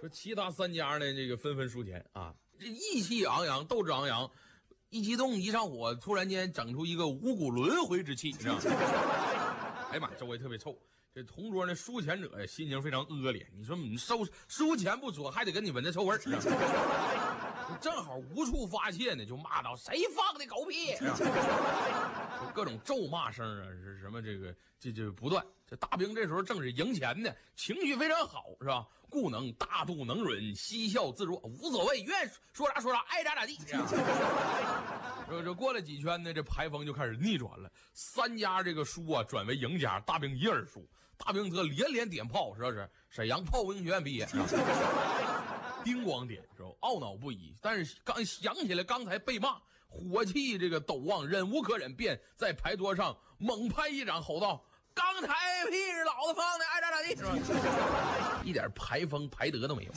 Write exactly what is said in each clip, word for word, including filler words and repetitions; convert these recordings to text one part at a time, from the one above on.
说其他三家呢，这个纷纷输钱啊，这意气昂扬，斗志昂扬，一激动一上火，突然间整出一个五谷轮回之气，你知道吗？哎呀妈，周围特别臭。这同桌那输钱者呀，心情非常恶劣。你说你收输钱不说，还得跟你闻着臭味儿，正好无处发泄呢，就骂道：“谁放的狗屁！”各种咒骂声啊，是什么这个这这不断。这大兵这时候正是赢钱呢，情绪非常好，是吧？故能大度能忍，嬉笑自若，无所谓，愿说啥说啥，爱咋咋地。这样，这这过了几圈呢，这牌风就开始逆转了，三家这个输啊转为赢家，大兵一人输。大兵则连连点炮，说是沈阳炮兵学院毕业，叮咣点，是吧？懊恼不已。但是刚想起来刚才被骂，火气这个陡旺，忍无可忍，便在牌桌上猛拍一掌，吼道：“刚才屁是老子放的，爱咋咋地，是吧？”一点牌风牌德都没有。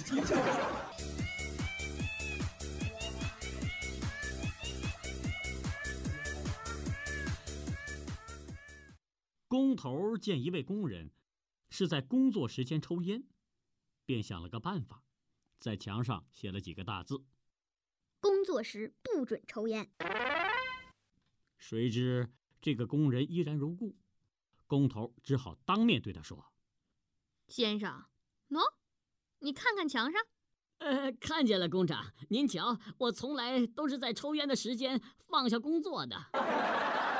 工头见一位工人是在工作时间抽烟，便想了个办法，在墙上写了几个大字： 工作时不准抽烟。 谁知这个工人依然如故，工头只好当面对他说：“ 先生，喏，你看看墙上。” 呃，看见了，工长，您瞧，我从来都是在抽烟的时间放下工作的。